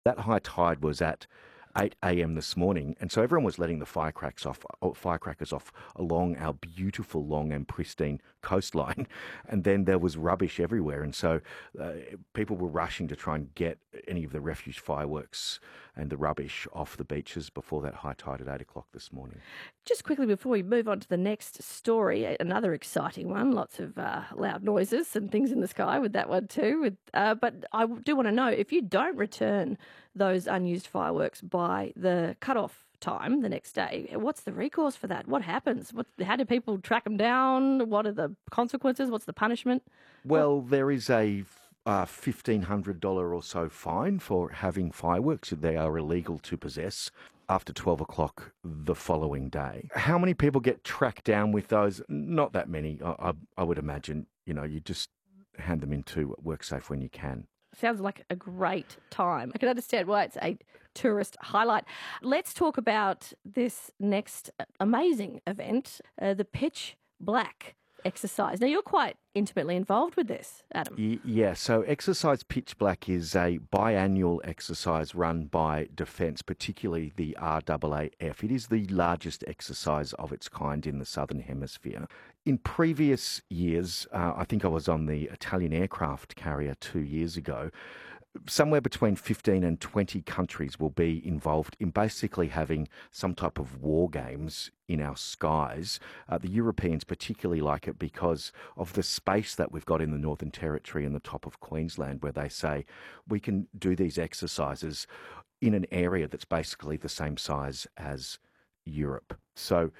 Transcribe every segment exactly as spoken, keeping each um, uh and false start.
That high tide was at eight a m this morning, and so everyone was letting the firecrackers off, uh, firecrackers off along our beautiful, long and pristine coastline, and then there was rubbish everywhere, and so uh, people were rushing to try and get any of the refuse fireworks and the rubbish off the beaches before that high tide at eight o'clock this morning. Just quickly before we move on to the next story, a- another exciting one. Lots of uh, loud noises and things in the sky with that one too. With, uh, but I do want to know, if you don't return those unused fireworks by the cut-off time the next day, what's the recourse for that? What happens? What, how do people track them down? What are the consequences? What's the punishment? Well, there is a uh, fifteen hundred dollars or so fine for having fireworks. They are illegal to possess after twelve o'clock the following day. How many people get tracked down with those? Not that many, I, I, I would imagine. You know, you just hand them into WorkSafe when you can. Sounds like a great time. I can understand why it's a tourist highlight. Let's talk about this next amazing event, uh, the Pitch Black exercise. Now, you're quite intimately involved with this, Adam. Y- Yeah, so Exercise Pitch Black is a biannual exercise run by Defence, particularly the R A A F. It is the largest exercise of its kind in the Southern Hemisphere. In previous years, uh, I think I was on the Italian aircraft carrier two years ago, somewhere between fifteen and twenty countries will be involved in basically having some type of war games in our skies. Uh, the Europeans particularly like it because of the space that we've got in the Northern Territory and the top of Queensland, where they say we can do these exercises in an area that's basically the same size as Europe. So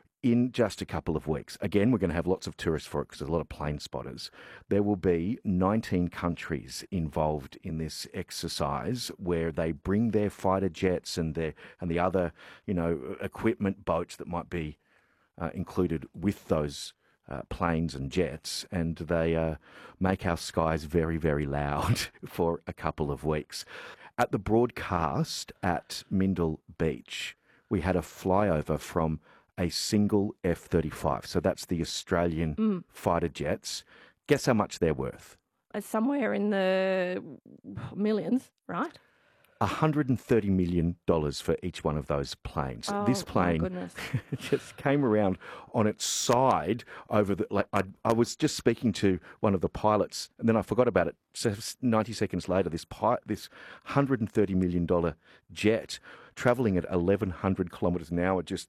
in just a couple of weeks, again, we're going to have lots of tourists for it because there's a lot of plane spotters. There will be nineteen countries involved in this exercise where they bring their fighter jets and their and the other, you know, equipment boats that might be uh, included with those uh, planes and jets, and they uh, make our skies very, very loud for a couple of weeks. At the broadcast at Mindil Beach, we had a flyover from a single F thirty-five. So that's the Australian Mm. fighter jets. Guess how much they're worth? Uh, Somewhere in the millions, right? one hundred thirty million dollars for each one of those planes. Oh, This my plane goodness. just came around on its side over the. Like I, I was just speaking to one of the pilots, and then I forgot about it. So ninety seconds later, this pi- this one hundred thirty million dollars jet travelling at eleven hundred kilometres an hour, just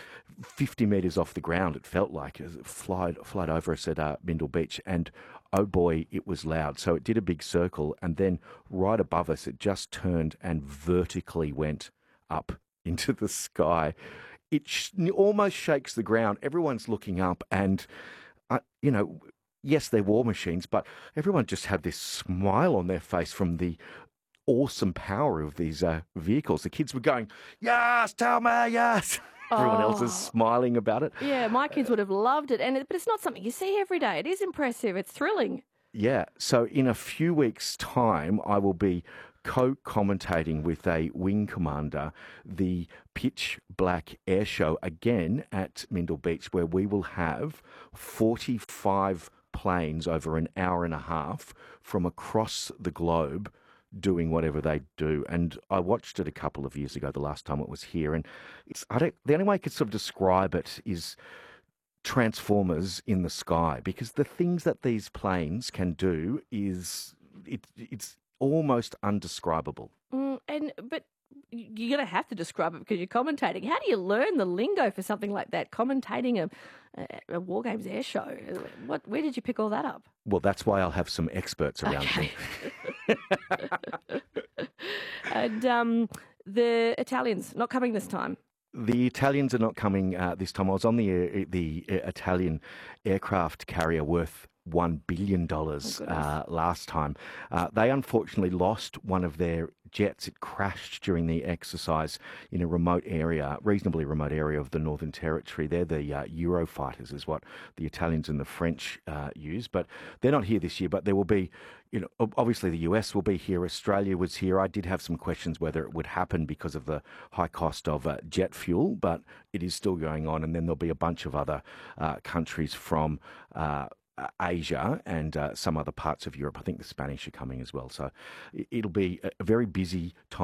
fifty metres off the ground. It felt like it flied flied over us at uh, Mindil Beach, and oh boy, it was loud. So it did a big circle, and then right above us, it just turned and vertically went up into the sky. It sh- almost shakes the ground. Everyone's looking up, and uh, you know, yes, they're war machines, but everyone just had this smile on their face from the awesome power of these uh, vehicles. The kids were going, "Yes, tell me, yes." Everyone else is Oh. smiling about it. Yeah, my kids would have loved it, and it, but it's not something you see every day. It is impressive. It's thrilling. Yeah. So in a few weeks' time, I will be co-commentating with a wing commander the Pitch Black Air Show again at Mindil Beach, where we will have forty-five planes over an hour and a half from across the globe doing whatever they do. And I watched it a couple of years ago, the last time it was here, and it's I don't the only way I could sort of describe it is Transformers in the sky, because the things that these planes can do is it, it's almost undescribable. Mm, and but y- you're going to have to describe it because you're commentating. How do you learn the lingo for something like that? Commentating a, a, a War Games air show. What? Where did you pick all that up? Well, that's why I'll have some experts around Okay. me. And um, the Italians not coming this time. The Italians are not coming uh, this time. I was on the uh, the uh, Italian aircraft carrier worth one billion dollars Oh, goodness. uh, last time. Uh, they unfortunately lost one of their jets. It crashed during the exercise in a remote area, reasonably remote area of the Northern Territory. They're the uh, Eurofighters, is what the Italians and the French uh, use. But they're not here this year. But there will be, you know, ob- obviously the U S will be here. Australia was here. I did have some questions whether it would happen because of the high cost of uh, jet fuel, but it is still going on. And then there'll be a bunch of other uh, countries from uh, uh, Asia and uh, some other parts of Europe. I think the Spanish are coming as well. So it- it'll be a a very busy time.